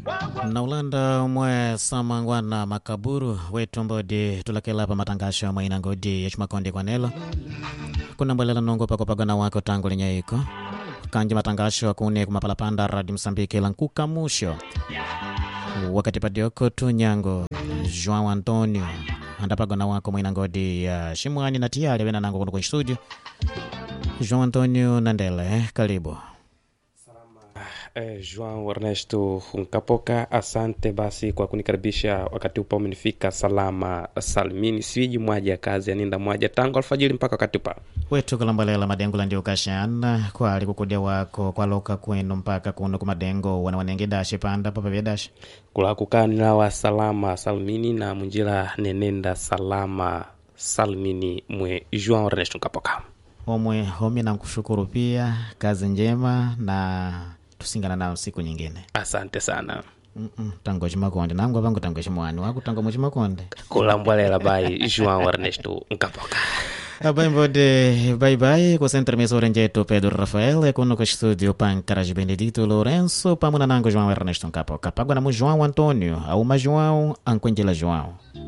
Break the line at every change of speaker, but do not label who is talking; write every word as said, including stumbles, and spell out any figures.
na ulanda umwe samangwana makaburu wetu mbodi tulakela pa matangasho mwaina ngodi ya chumakondi kwa nelo kuna mbolela nongo pako pagana wako tangu linyaiko kanji matangasho kune kumapalapanda radi Msambiki lankuka musho wakati padioko tu nyango João Antonio andapagana wako mwaina ngodi ya shimwani na tiyale wena nango kuno kwenye studio. João Antonio Nandele, karibu.
Eh, João Ernesto Nkapoka, asante basi kwa kunikaribisha wakati upa umenifika salama salimini. Siji mwaja kazi aninda mwaja tangu alfajiri mpaka wakati upa
wetu kalambalela madengo la ndio kashana kwa alikukudia wako kwa loka kwenu mpaka kuno kumadengo wana wanenge dashi panda papa vya dashi
kula kukani na wa salama salimini na munjila nenenda salama salimini mwe João Ernesto Nkapoka
omwe homi na kushukuru pia kazi njema na tusingana na siku nyingine.
Asante sana.
Mm tango chimakonde nangu bangu tango chimwani wako tango muchimakonde
kulambwalela bai João Ernesto Nkapoka.
Bye mbode bye bye kwa centro mesore njeto Pedro Rafael kuno kwa studio Pancaraji Benedito Lourenço pamuna nango João Ernesto Nkapoka pagwa na João Antonio au ma João Anquengela João.